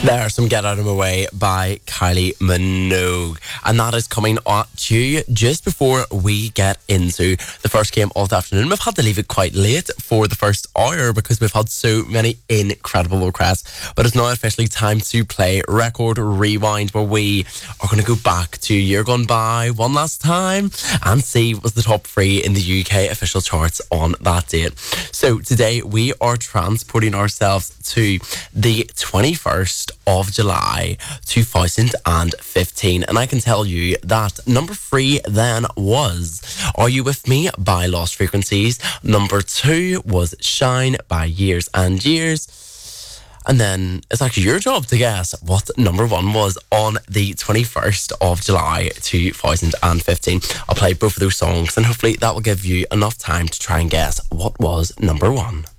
There's some Get Out of My Way by Kylie Minogue. And that is coming at you just before we get into the first game of the afternoon. We've had to leave it quite late for the first hour because we've had so many incredible requests. But it's now officially time to play Record Rewind, where we are going to go back to year gone by one last time and see what was the top three in the UK official charts on that date. So today we are transporting ourselves to the 21st of July 2015, and I can tell you that number 3 then was Are You With Me by Lost Frequencies. Number 2 was Shine by Years and Years. And then it's actually your job to guess what number 1 was on the 21st of July 2015. I'll play both of those songs and hopefully that will give you enough time to try and guess what was number 1.